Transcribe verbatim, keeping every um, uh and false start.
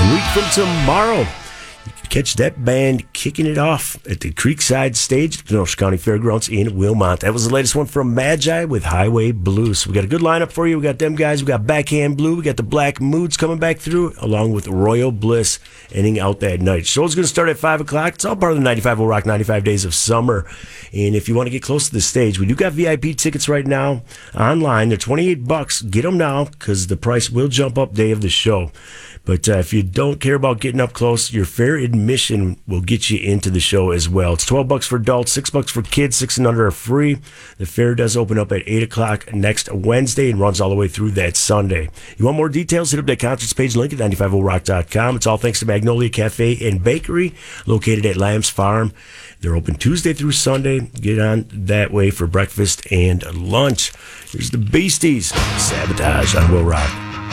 A week from tomorrow, you can catch that band kicking it off at the Creekside Stage at the Kenosha County Fairgrounds in Wilmot. That was the latest one from Magi with Highway Blues. So we got a good lineup for you. We got them guys. We got Backhand Blue. We got the Black Moods coming back through, along with Royal Bliss ending out that night. Show's going to start at five o'clock. It's all part of the ninety-five will Rock ninety-five Days of Summer. And if you want to get close to the stage, we do got V I P tickets right now online. They're twenty-eight bucks. Get them now because the price will jump up day of the show. But uh, if you don't care about getting up close, your fair admission will get you into the show as well. It's twelve bucks for adults, six bucks for kids, six and under are free. The fair does open up at eight o'clock next Wednesday and runs all the way through that Sunday. You want more details? Hit up that concerts page link at ninety-five will rock dot com. It's all thanks to Magnolia Cafe and Bakery, located at Lamb's Farm. They're open Tuesday through Sunday. Get on that way for breakfast and lunch. Here's the Beasties, Sabotage on Will Rock.